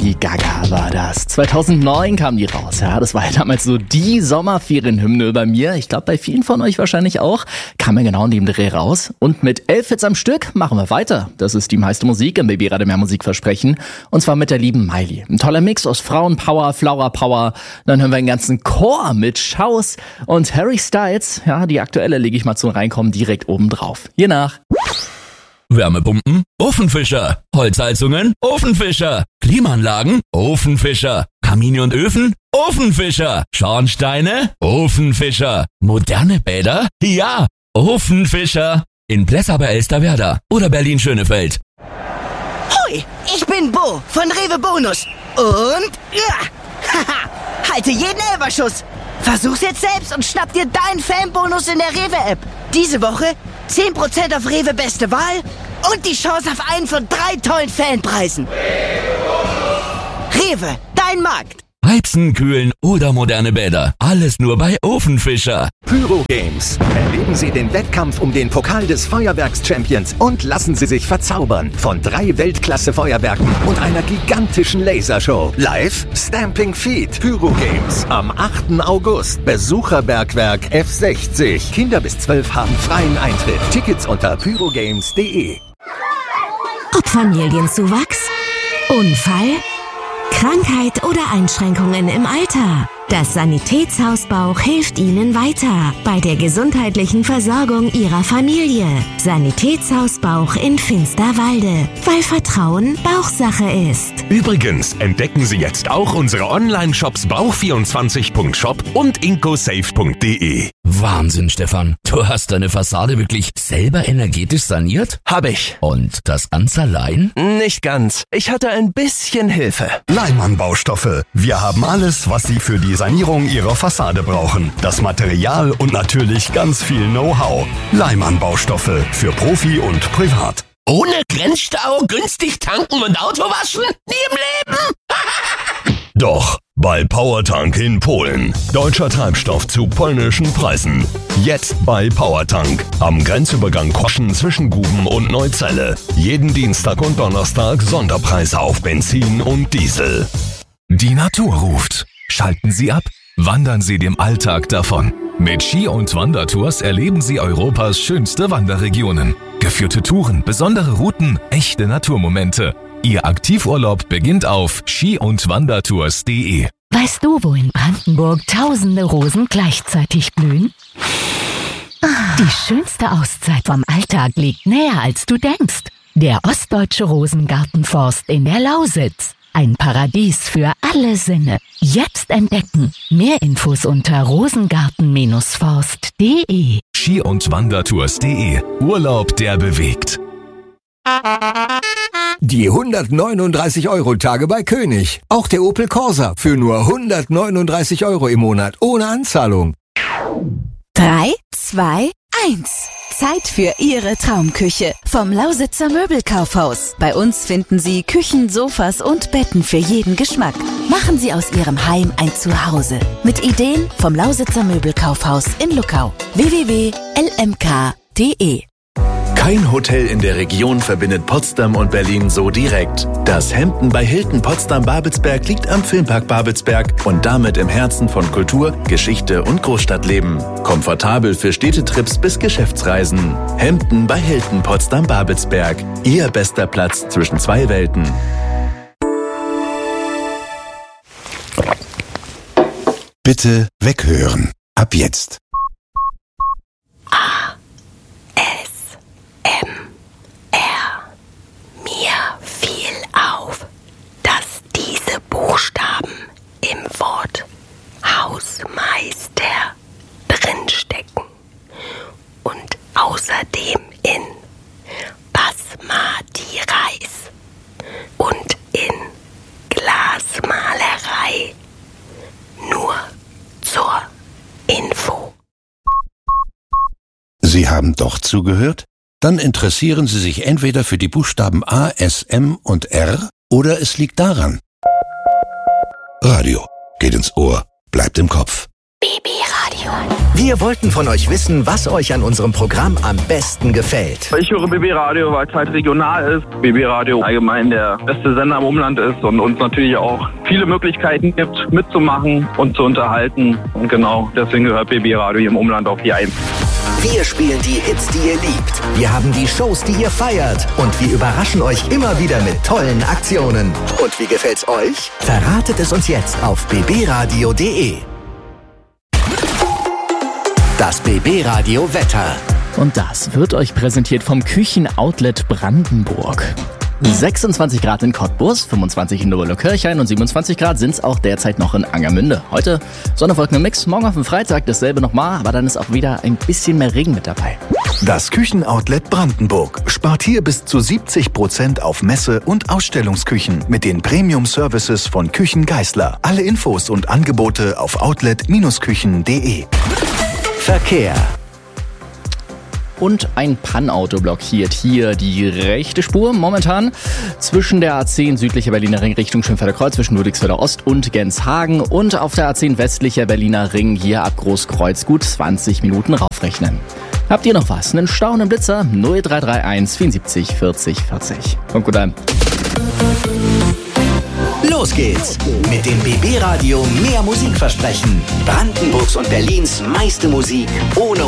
Lady Gaga war das. 2009 kam die raus. Ja, das war ja damals so die Sommerferienhymne bei mir. Ich glaube, bei vielen von euch wahrscheinlich auch. Kam ja genau in dem Dreh raus. Und mit 11 Hits am Stück machen wir weiter. Das ist die meiste Musik im Baby Rademeyer Musikversprechen. Und zwar mit der lieben Miley. Ein toller Mix aus Frauenpower, Flower-Power. Dann hören wir einen ganzen Chor mit Schaus und Harry Styles. Ja, die aktuelle lege ich mal zum Reinkommen direkt oben drauf. Je nach. Wärmepumpen? Ofenfischer. Holzheizungen? Ofenfischer. Klimaanlagen? Ofenfischer. Kamine und Öfen? Ofenfischer. Schornsteine? Ofenfischer. Moderne Bäder? Ja, Ofenfischer. In Plessa bei Elsterwerda oder Berlin-Schönefeld. Hoi, ich bin Bo von Rewe Bonus. Und haha, halte jeden Elferschuss. Versuch's jetzt selbst und schnapp dir deinen Fanbonus in der Rewe-App. Diese Woche 10% auf Rewe Beste Wahl und die Chance auf einen von 3 tollen Fanpreisen. Rewe, dein Markt. Heizen, kühlen oder moderne Bäder. Alles nur bei Ofenfischer. Pyro Games. Erleben Sie den Wettkampf um den Pokal des Feuerwerks-Champions und lassen Sie sich verzaubern von 3 Weltklasse-Feuerwerken und einer gigantischen Lasershow. Live Stamping Feet. Pyro Games. Am 8. August. Besucherbergwerk F60. Kinder bis 12 haben freien Eintritt. Tickets unter pyrogames.de. Ob Familienzuwachs, Unfall, Krankheit oder Einschränkungen im Alter. Das Sanitätshaus Bauch hilft Ihnen weiter bei der gesundheitlichen Versorgung Ihrer Familie. Sanitätshaus Bauch in Finsterwalde, weil Vertrauen Bauchsache ist. Übrigens entdecken Sie jetzt auch unsere Online-Shops bauch24.shop und incosafe.de. Wahnsinn, Stefan. Du hast deine Fassade wirklich selber energetisch saniert? Hab ich. Und das ganz allein? Nicht ganz. Ich hatte ein bisschen Hilfe. Leimann Baustoffe. Wir haben alles, was Sie für die Sanierung Ihrer Fassade brauchen. Das Material und natürlich ganz viel Know-how. Leimann Baustoffe für Profi und Privat. Ohne Grenzstau, günstig tanken und Auto waschen? Nie im Leben! Doch, bei Powertank in Polen. Deutscher Treibstoff zu polnischen Preisen. Jetzt bei Powertank. Am Grenzübergang Koschen zwischen Guben und Neuzelle. Jeden Dienstag und Donnerstag Sonderpreise auf Benzin und Diesel. Die Natur ruft. Schalten Sie ab, wandern Sie dem Alltag davon. Mit Ski- und Wandertours erleben Sie Europas schönste Wanderregionen. Geführte Touren, besondere Routen, echte Naturmomente. Ihr Aktivurlaub beginnt auf ski-und-wandertours.de. Weißt du, wo in Brandenburg tausende Rosen gleichzeitig blühen? Die schönste Auszeit vom Alltag liegt näher, als du denkst. Der Ostdeutsche Rosengartenforst in der Lausitz. Ein Paradies für alle Sinne. Jetzt entdecken. Mehr Infos unter rosengarten-forst.de. Ski- und Wandertours.de. Urlaub, der bewegt. Die 139-Euro-Tage bei König. Auch der Opel Corsa für nur 139 Euro im Monat ohne Anzahlung. 3, 2, 1. Zeit für Ihre Traumküche vom Lausitzer Möbelkaufhaus. Bei uns finden Sie Küchen, Sofas und Betten für jeden Geschmack. Machen Sie aus Ihrem Heim ein Zuhause. Mit Ideen vom Lausitzer Möbelkaufhaus in Luckau. www.lmk.de. Kein Hotel in der Region verbindet Potsdam und Berlin so direkt. Das Hampton bei Hilton Potsdam-Babelsberg liegt am Filmpark Babelsberg und damit im Herzen von Kultur, Geschichte und Großstadtleben. Komfortabel für Städtetrips bis Geschäftsreisen. Hampton bei Hilton Potsdam-Babelsberg. Ihr bester Platz zwischen 2 Welten. Bitte weghören. Ab jetzt. Mir fiel auf, dass diese Buchstaben im Wort Hausmeister drinstecken und außerdem in Basmati Reis und in Glasmalerei. Nur zur Info. Sie haben doch zugehört? Dann interessieren Sie sich entweder für die Buchstaben A, S, M und R oder es liegt daran. Radio geht ins Ohr, bleibt im Kopf. BB Radio. Wir wollten von euch wissen, was euch an unserem Programm am besten gefällt. Ich höre BB Radio, weil es halt regional ist. BB Radio allgemein der beste Sender im Umland ist und uns natürlich auch viele Möglichkeiten gibt, mitzumachen und zu unterhalten. Und genau deswegen gehört BB Radio hier im Umland auf die 1. Wir spielen die Hits, die ihr liebt. Wir haben die Shows, die ihr feiert. Und wir überraschen euch immer wieder mit tollen Aktionen. Und wie gefällt's euch? Verratet es uns jetzt auf bbradio.de. Das BB Radio Wetter. Und das wird euch präsentiert vom Küchenoutlet Brandenburg. 26 Grad in Cottbus, 25 in Oberlokirchhain und 27 Grad sind es auch derzeit noch in Angermünde. Heute Sonne, Wolken im Mix, morgen auf dem Freitag dasselbe nochmal, aber dann ist auch wieder ein bisschen mehr Regen mit dabei. Das Küchenoutlet Brandenburg spart hier bis zu 70% auf Messe- und Ausstellungsküchen mit den Premium-Services von Küchen Geissler. Alle Infos und Angebote auf outlet-küchen.de. Verkehr. Und ein Pannauto blockiert hier die rechte Spur momentan zwischen der A10 südlicher Berliner Ring Richtung Schönfelder Kreuz zwischen Ludwigsfelder Ost und Genshagen und auf der A10 westlicher Berliner Ring hier ab Großkreuz gut 20 Minuten raufrechnen. Habt ihr noch was? Einen Stau, einen Blitzer? 0331 74 40 40. Kommt gut an. Los geht's mit dem BB Radio mehr Musikversprechen. Brandenburgs und Berlins meiste Musik ohne